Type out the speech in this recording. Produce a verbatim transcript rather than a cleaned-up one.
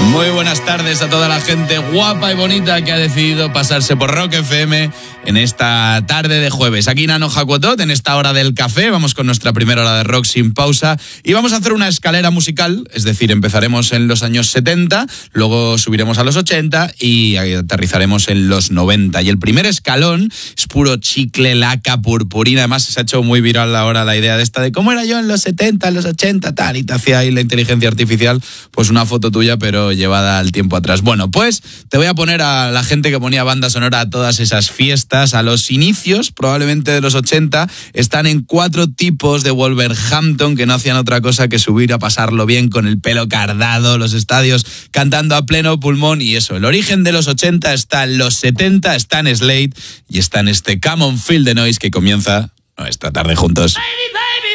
Muy buenas tardes a toda la gente guapa y bonita que ha decidido pasarse por Rock F M en esta tarde de jueves. Aquí Nano Jacotot, en esta hora del café, vamos con nuestra primera hora de rock sin pausa y vamos a hacer una escalera musical, es decir, empezaremos en los años setenta, luego subiremos a los ochenta y aterrizaremos en los noventa. Y el primer escalón es puro chicle, laca, purpurina. Además se ha hecho muy viral ahora la idea de esta de cómo era yo en los setenta, en los ochenta, tal, y te hacía ahí la inteligencia artificial pues una foto tuya pero llevada al tiempo atrás. Bueno, pues te voy a poner a la gente que ponía banda sonora a todas esas fiestas, a los inicios probablemente de los ochenta. Están en cuatro tipos de Wolverhampton que no hacían otra cosa que subir a pasarlo bien con el pelo cardado, los estadios cantando a pleno pulmón. Y eso, el origen de los ochenta está en los setenta, está en Slade y está en este Come On Feel the Noise que comienza nuestra tarde juntos.